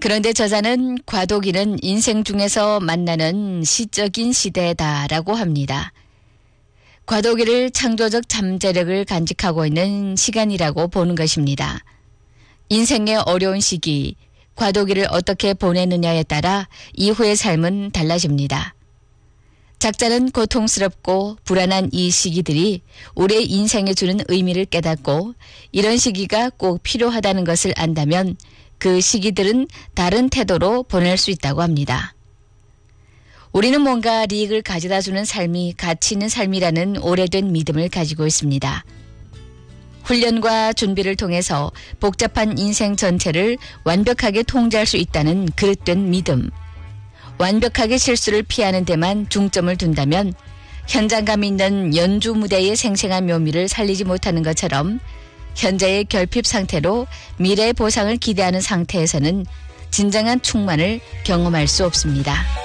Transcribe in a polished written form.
그런데 저자는 과도기는 인생 중에서 만나는 시적인 시대다라고 합니다. 과도기를 창조적 잠재력을 간직하고 있는 시간이라고 보는 것입니다. 인생의 어려운 시기, 과도기를 어떻게 보내느냐에 따라 이후의 삶은 달라집니다. 작자는 고통스럽고 불안한 이 시기들이 우리의 인생에 주는 의미를 깨닫고 이런 시기가 꼭 필요하다는 것을 안다면 그 시기들은 다른 태도로 보낼 수 있다고 합니다. 우리는 뭔가 이익을 가져다주는 삶이 가치 있는 삶이라는 오래된 믿음을 가지고 있습니다. 훈련과 준비를 통해서 복잡한 인생 전체를 완벽하게 통제할 수 있다는 그릇된 믿음. 완벽하게 실수를 피하는 데만 중점을 둔다면 현장감 있는 연주 무대의 생생한 묘미를 살리지 못하는 것처럼 현재의 결핍 상태로 미래의 보상을 기대하는 상태에서는 진정한 충만을 경험할 수 없습니다.